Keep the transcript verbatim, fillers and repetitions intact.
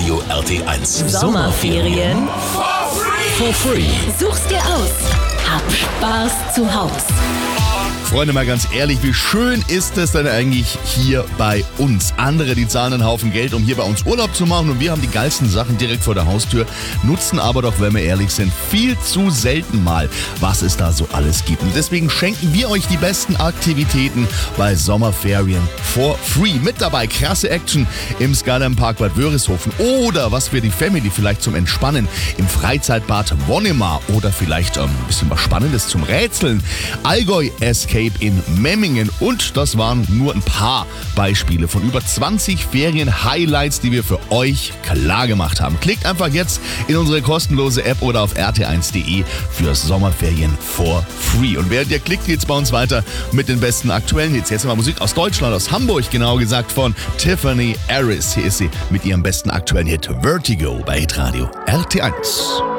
Radio R T eins. Sommerferien For free. Such's dir aus. Hab Spaß zu Haus. Freunde, mal ganz ehrlich, wie schön ist es denn eigentlich hier bei uns? Andere, die zahlen einen Haufen Geld, um hier bei uns Urlaub zu machen, und wir haben die geilsten Sachen direkt vor der Haustür, nutzen aber doch, wenn wir ehrlich sind, viel zu selten mal, was es da so alles gibt. Und deswegen schenken wir euch die besten Aktivitäten bei Sommerferien for free. Mit dabei krasse Action im Skyline Park Bad Wörishofen oder was für die Family vielleicht zum Entspannen im Freizeitbad Wonnemar oder vielleicht ähm, ein bisschen was Spannendes zum Rätseln. Allgäu Escape in Memmingen, und das waren nur ein paar Beispiele von über zwanzig Ferien-Highlights, die wir für euch klar gemacht haben. Klickt einfach jetzt in unsere kostenlose App oder auf r t eins punkt d e für Sommerferien for free. Und während ihr klickt, geht's bei uns weiter mit den besten aktuellen Hits. Jetzt mal Musik aus Deutschland, aus Hamburg genau gesagt, von Tiffany Harris. Hier ist sie mit ihrem besten aktuellen Hit Vertigo bei Hitradio R T eins.